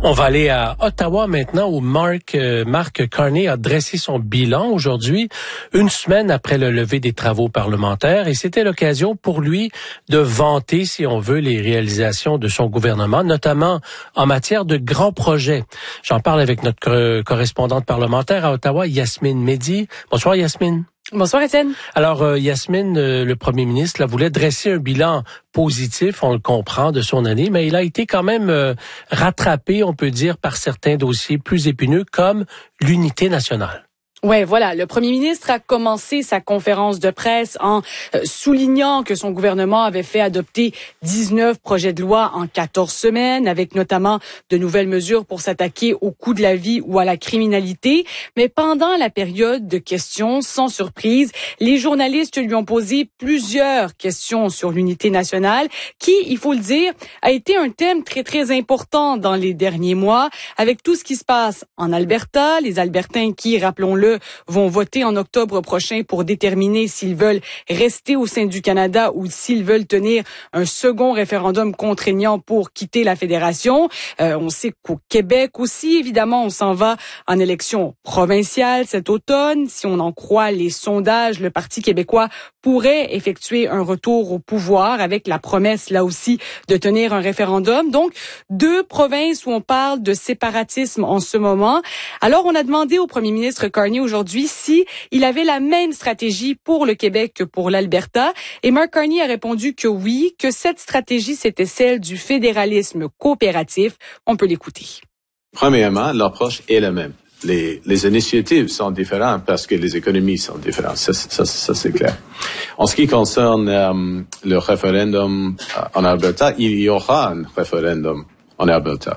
On va aller à Ottawa maintenant où Mark Carney a dressé son bilan aujourd'hui, une semaine après le lever des travaux parlementaires, et c'était l'occasion pour lui de vanter, si on veut, les réalisations de son gouvernement, notamment en matière de grands projets. J'en parle avec notre correspondante parlementaire à Ottawa, Yasmine Mehdi. Bonsoir Yasmine. Bonsoir Étienne. Alors Yasmine, le premier ministre là, voulait dresser un bilan positif, on le comprend, de son année, mais il a été quand même rattrapé, on peut dire, par certains dossiers plus épineux comme l'unité nationale. Ouais, voilà. Le premier ministre a commencé sa conférence de presse en soulignant que son gouvernement avait fait adopter 19 projets de loi en 14 semaines, avec notamment de nouvelles mesures pour s'attaquer au coût de la vie ou à la criminalité. Mais pendant la période de questions, sans surprise, les journalistes lui ont posé plusieurs questions sur l'unité nationale, qui, il faut le dire, a été un thème très, très important dans les derniers mois, avec tout ce qui se passe en Alberta, les Albertains qui, rappelons-le, vont voter en octobre prochain pour déterminer s'ils veulent rester au sein du Canada ou s'ils veulent tenir un second référendum contraignant pour quitter la fédération. On sait qu'au Québec aussi, évidemment, on s'en va en élection provinciale cet automne. Si on en croit les sondages, le Parti québécois pourrait effectuer un retour au pouvoir avec la promesse, là aussi, de tenir un référendum. Donc, deux provinces où on parle de séparatisme en ce moment. Alors, on a demandé au premier ministre Carney aujourd'hui si il avait la même stratégie pour le Québec que pour l'Alberta. Et Mark Carney a répondu que oui, que cette stratégie, c'était celle du fédéralisme coopératif. On peut l'écouter. Premièrement, l'approche est la même. Les initiatives sont différentes parce que les économies sont différentes. Ça c'est clair. En ce qui concerne le référendum en Alberta, il y aura un référendum en Alberta.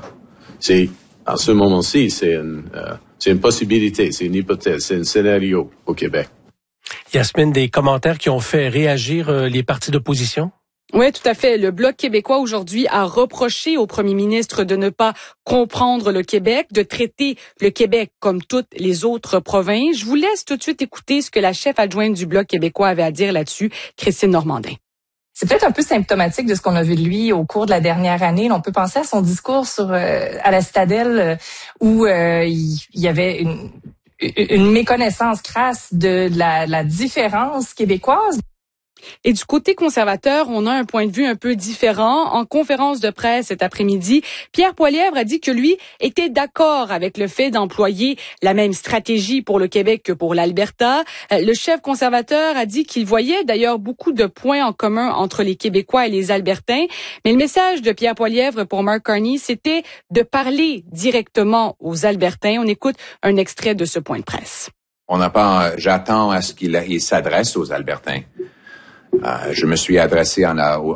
À ce moment-ci, c'est une possibilité, c'est une hypothèse, c'est un scénario au Québec. Yasmine, des commentaires qui ont fait réagir les partis d'opposition? Oui, tout à fait. Le Bloc québécois aujourd'hui a reproché au premier ministre de ne pas comprendre le Québec, de traiter le Québec comme toutes les autres provinces. Je vous laisse tout de suite écouter ce que la chef adjointe du Bloc québécois avait à dire là-dessus, Christine Normandin. C'est peut-être un peu symptomatique de ce qu'on a vu de lui au cours de la dernière année. On peut penser à son discours à la Citadelle où il y avait une méconnaissance crasse de la différence québécoise. Et du côté conservateur, on a un point de vue un peu différent. En conférence de presse cet après-midi, Pierre Poilievre a dit que lui était d'accord avec le fait d'employer la même stratégie pour le Québec que pour l'Alberta. Le chef conservateur a dit qu'il voyait d'ailleurs beaucoup de points en commun entre les Québécois et les Albertains. Mais le message de Pierre Poilievre pour Mark Carney, c'était de parler directement aux Albertains. On écoute un extrait de ce point de presse. J'attends à ce qu'il s'adresse aux Albertains. Je me suis adressé